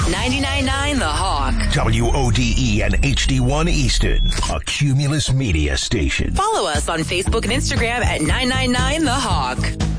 99.9 The Hawk. WODE and HD1 Easton, a Cumulus media station. Follow us on Facebook and Instagram at 999 The Hawk.